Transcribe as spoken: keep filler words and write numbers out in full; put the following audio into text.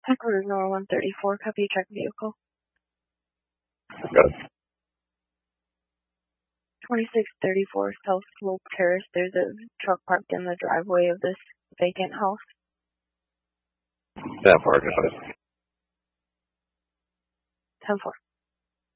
Headquarters number one thirty-four, copy, check vehicle. Got it. twenty-six thirty-four South Slope Terrace. There's a truck parked in the driveway of this vacant house. That part, got it. ten four.